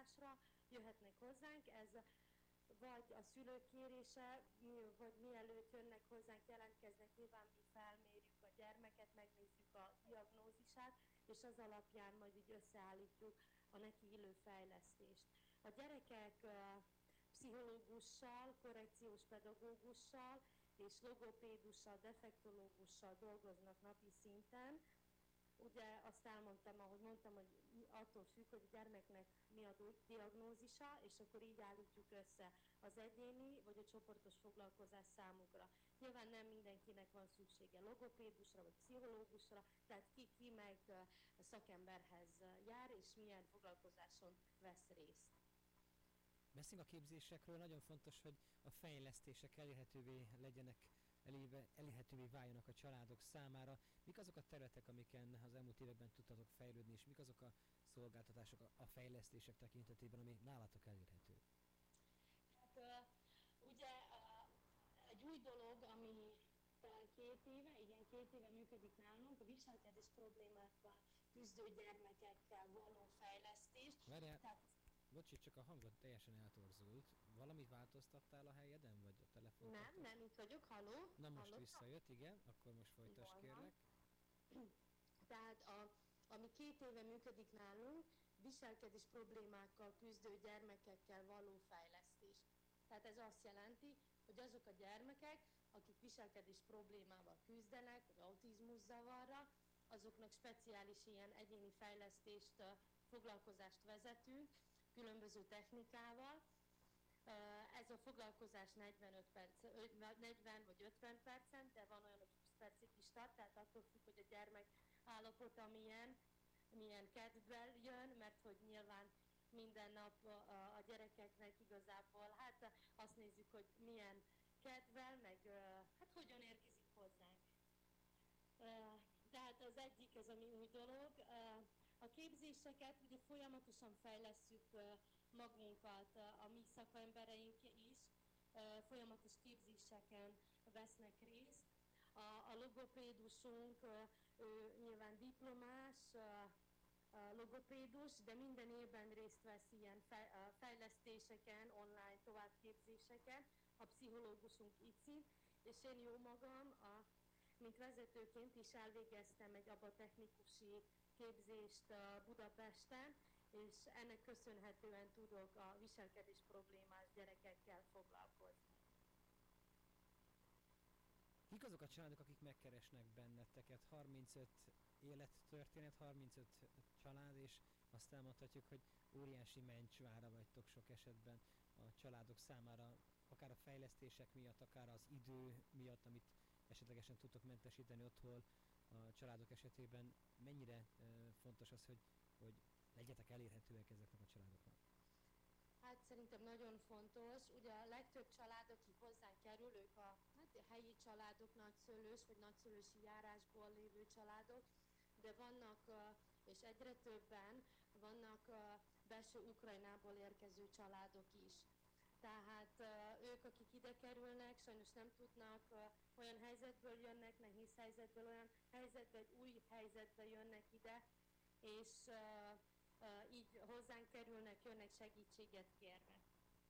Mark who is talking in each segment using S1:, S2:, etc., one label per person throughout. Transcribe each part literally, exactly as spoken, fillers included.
S1: foglalkozásra, jöhetnek hozzánk. Ez vagy a szülők kérése, vagy mielőtt jönnek hozzánk, jelentkeznek, nyilván mi felmérjük a gyermeket, megnézzük a diagnózisát, és az alapján majd így összeállítjuk a neki illő fejlesztést. A gyerekek uh, pszichológussal, korrekciós pedagógussal és logopédussal, defektológussal dolgoznak napi szinten. Ugye azt elmondtam, ahogy mondtam, hogy attól függ, hogy a gyermeknek mi a diagnózisa, és akkor így állítjuk össze az egyéni vagy a csoportos foglalkozás számukra. Nyilván nem mindenkinek van szüksége logopédusra vagy pszichológusra, tehát ki, ki meg a szakemberhez jár, és milyen foglalkozáson vesz részt.
S2: Beszélünk a képzésekről, nagyon fontos, hogy a fejlesztések elérhetővé legyenek, elébe, elérhetővé váljanak a családok számára. Mik azok a területek, amiken az elmúlt években tudtatok fejlődni, és mik azok a szolgáltatások a fejlesztések tekintetében, ami nálatok elérhető?
S1: Hát uh, ugye uh, egy új dolog, ami két éve, igen, két éve működik nálunk, a viselkedés problémákkal küzdő gyermekekkel való fejlesztés.
S2: Várjál, Tehát, bocsi, csak a hangod teljesen eltorzult. Valamit változtattál a helyeden, vagy a telefon?
S1: Nem, nem, itt vagyok, halló?
S2: Na most
S1: Hallottam?
S2: Visszajött, igen, akkor most folytasd, kérlek.
S1: Tehát a, ami két éve működik nálunk, viselkedés problémákkal küzdő gyermekekkel való fejlesztés. Tehát ez azt jelenti, hogy azok a gyermekek, akik viselkedés problémával küzdenek, vagy autizmuszavarra, azoknak speciális ilyen egyéni fejlesztést, foglalkozást vezetünk, különböző technikával. Ez a foglalkozás negyvenöt perc, negyven vagy ötven percen, de van olyan, hogy húsz percig is tart, tehát attól függ, hogy a gyermek állapota milyen, milyen kedvvel jön, mert hogy nyilván minden nap a gyerekeknek igazából, hát azt nézzük, hogy milyen kedvel, meg hát hogyan érkezik hozzánk. Tehát az egyik, ez ami új dolog. A képzéseket ugye folyamatosan fejlesszük magunkat, a mi szakembereink is folyamatos képzéseken vesznek részt. A, a logopédusunk ő nyilván diplomás logopédus, de minden évben részt vesz ilyen fejlesztéseken, online továbbképzéseken. A pszichológusunk Ici, és én jó magam, a, mint vezetőként is elvégeztem egy abatechnikusi képzést Budapesten, és ennek köszönhetően tudok a viselkedés problémás gyerekekkel foglalkozni.
S2: Kik azok a családok, akik megkeresnek benneteket? harmincöt élettörténet, harmincöt család, és azt elmondhatjuk, hogy óriási mencsvára vagytok sok esetben a családok számára, akár a fejlesztések miatt, akár az idő miatt, amit esetlegesen tudtok mentesíteni otthon a családok esetében. Mennyire uh, fontos az, hogy, hogy legyetek elérhetőek ezeknek a családoknak?
S1: Hát szerintem nagyon fontos. Ugye a legtöbb család, aki hozzánk kerül, ők a, hát a helyi családok, nagyszülős vagy nagyszülősi járásból lévő családok, de vannak, és egyre többen vannak belső Ukrajnából érkező családok is. Tehát ők, akik ide kerülnek, sajnos nem tudnak, olyan helyzetből jönnek, nehéz helyzetből, olyan helyzetből, egy új helyzetbe jönnek ide, és Uh, így hozzánk kerülnek, jönnek segítséget kérve.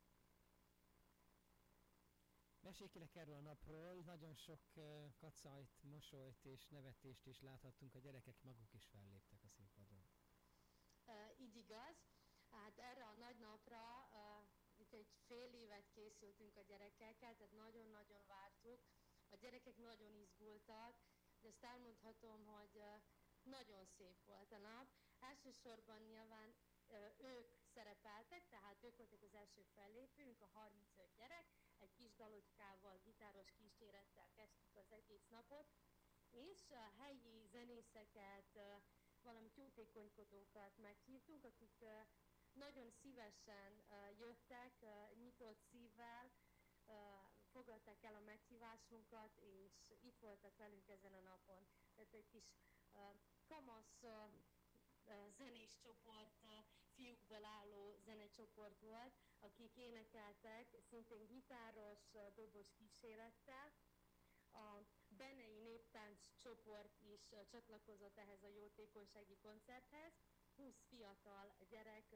S2: Mesélj kérlek erről a napról, nagyon sok uh, kacajt, mosolyt és nevetést is láthattunk, a gyerekek maguk is felléptek a színpadon.
S1: Uh, így igaz, hát erre a nagy napra uh, itt egy fél évet készültünk a gyerekekkel, tehát nagyon-nagyon vártuk. A gyerekek nagyon izgultak, de ezt elmondhatom, hogy uh, nagyon szép volt a nap. Elsősorban nyilván ö, ők szerepeltek, tehát ők voltak az első fellépőnk, a harmincöt gyerek, egy kis dalocskával, gitáros kísérettel kezdtük az egész napot, és a helyi zenészeket, ö, valamint jótékonykodókat meghívtunk, akik ö, nagyon szívesen ö, jöttek, ö, nyitott szívvel, ö, fogadták el a meghívásunkat, és itt voltak velünk ezen a napon. Tehát egy kis ö, kamasz ö, zenés csoport, fiúkból álló zenecsoport volt, akik énekeltek, szintén gitáros, dobos kísérettel. A benei néptánc csoport is csatlakozott ehhez a jótékonysági koncerthez. húsz fiatal gyerek